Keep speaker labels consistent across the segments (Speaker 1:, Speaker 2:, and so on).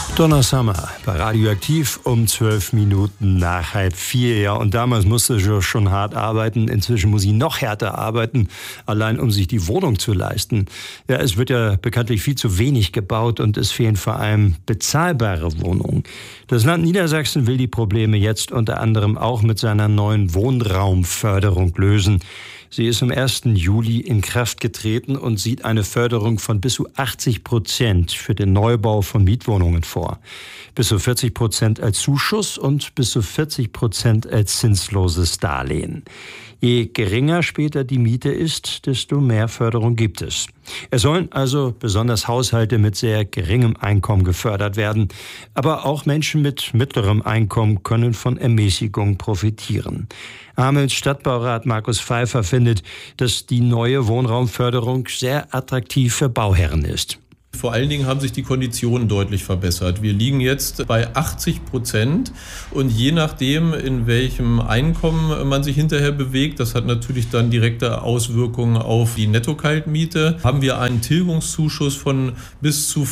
Speaker 1: Donna Summer bei Radioaktiv um 12 Minuten nach 3:30. Ja, und damals musste sie schon hart arbeiten. Inzwischen muss sie noch härter arbeiten, allein um sich die Wohnung zu leisten. Ja, es wird ja bekanntlich viel zu wenig gebaut und es fehlen vor allem bezahlbare Wohnungen. Das Land Niedersachsen will die Probleme jetzt unter anderem auch mit seiner neuen Wohnraumförderung lösen. Sie ist am 1. Juli in Kraft getreten und sieht eine Förderung von bis zu 80% für den Neubau von Mietwohnungen vor. Bis zu 40% als Zuschuss und bis zu 40% als zinsloses Darlehen. Je geringer später die Miete ist, desto mehr Förderung gibt es. Es sollen also besonders Haushalte mit sehr geringem Einkommen gefördert werden. Aber auch Menschen mit mittlerem Einkommen können von Ermäßigung profitieren. Hamelns Stadtbaurat Markus Pfeiffer findet, dass die neue Wohnraumförderung sehr attraktiv für Bauherren ist.
Speaker 2: Vor allen Dingen haben sich die Konditionen deutlich verbessert. Wir liegen jetzt bei 80% und je nachdem, in welchem Einkommen man sich hinterher bewegt, das hat natürlich dann direkte Auswirkungen auf die Netto-Kaltmiete, haben wir einen Tilgungszuschuss von bis zu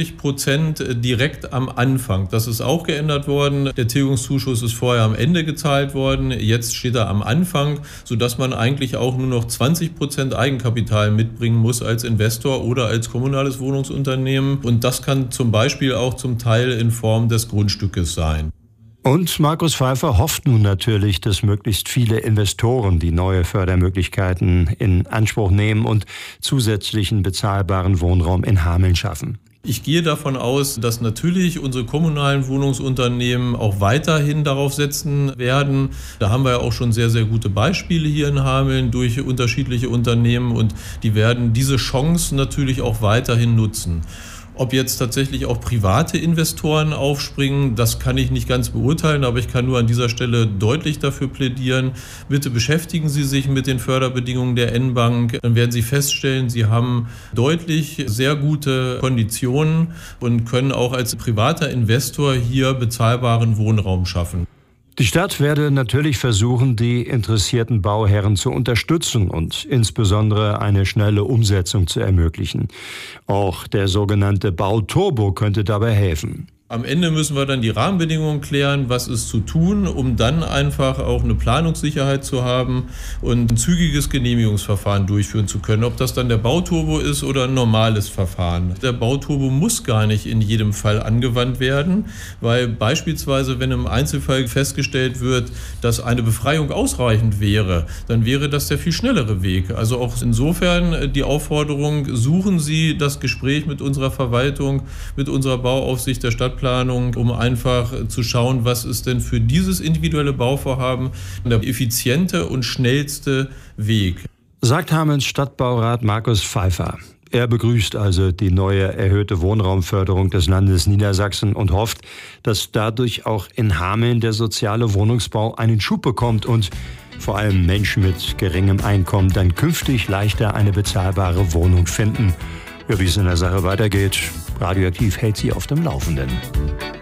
Speaker 2: 40% direkt am Anfang. Das ist auch geändert worden. Der Tilgungszuschuss ist vorher am Ende gezahlt worden, jetzt steht er am Anfang, sodass man eigentlich auch nur noch 20% Eigenkapital mitbringen muss als Investor oder als kommunales Wohnungsunternehmen. Und das kann zum Beispiel auch zum Teil in Form des Grundstückes sein.
Speaker 1: Und Markus Pfeiffer hofft nun natürlich, dass möglichst viele Investoren die neue Fördermöglichkeiten in Anspruch nehmen und zusätzlichen bezahlbaren Wohnraum in Hameln schaffen.
Speaker 2: Ich gehe davon aus, dass natürlich unsere kommunalen Wohnungsunternehmen auch weiterhin darauf setzen werden. Da haben wir ja auch schon sehr, sehr gute Beispiele hier in Hameln durch unterschiedliche Unternehmen und die werden diese Chance natürlich auch weiterhin nutzen. Ob jetzt tatsächlich auch private Investoren aufspringen, das kann ich nicht ganz beurteilen, aber ich kann nur an dieser Stelle deutlich dafür plädieren. Bitte beschäftigen Sie sich mit den Förderbedingungen der N-Bank. Dann werden Sie feststellen, Sie haben deutlich sehr gute Konditionen und können auch als privater Investor hier bezahlbaren Wohnraum schaffen.
Speaker 1: Die Stadt werde natürlich versuchen, die interessierten Bauherren zu unterstützen und insbesondere eine schnelle Umsetzung zu ermöglichen. Auch der sogenannte Bauturbo könnte dabei helfen.
Speaker 2: Am Ende müssen wir dann die Rahmenbedingungen klären, was ist zu tun, um dann einfach auch eine Planungssicherheit zu haben und ein zügiges Genehmigungsverfahren durchführen zu können. Ob das dann der Bauturbo ist oder ein normales Verfahren. Der Bauturbo muss gar nicht in jedem Fall angewandt werden, weil beispielsweise, wenn im Einzelfall festgestellt wird, dass eine Befreiung ausreichend wäre, dann wäre das der viel schnellere Weg. Also auch insofern die Aufforderung, suchen Sie das Gespräch mit unserer Verwaltung, mit unserer Bauaufsicht der Stadtplanung, um einfach zu schauen, was ist denn für dieses individuelle Bauvorhaben der effiziente und schnellste Weg.
Speaker 1: Sagt Hamelns Stadtbaurat Markus Pfeiffer. Er begrüßt also die neue erhöhte Wohnraumförderung des Landes Niedersachsen und hofft, dass dadurch auch in Hameln der soziale Wohnungsbau einen Schub bekommt und vor allem Menschen mit geringem Einkommen dann künftig leichter eine bezahlbare Wohnung finden. Ja, wie es in der Sache weitergeht, Radioaktiv hält Sie auf dem Laufenden.